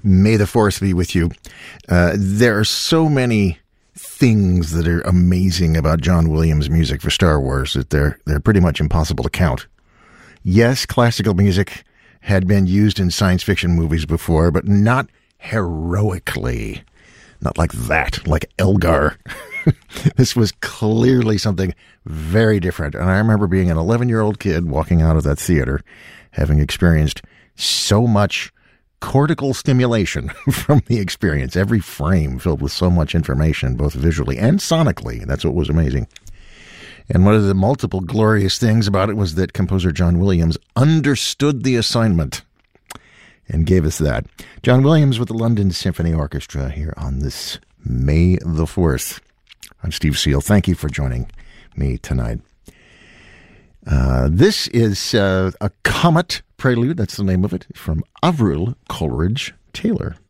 May the Force be with you. There are so many things that are amazing about John Williams' music for Star Wars that they're pretty much impossible to count. Yes, classical music had been used in science fiction movies before, but not heroically. Not like that, like Elgar. This was clearly something very different. And I remember being an 11-year-old kid walking out of that theater, having experienced so much cortical stimulation from the experience. Every frame filled with so much information, both visually and sonically. That's what was amazing. And one of the multiple glorious things about it was that composer John Williams understood the assignment and gave us that. John Williams with the London Symphony Orchestra here on this May the 4th. I'm Steve Seal. Thank you for joining me tonight. This is a Comet Prelude. That's the name of it. From Avril Coleridge Taylor.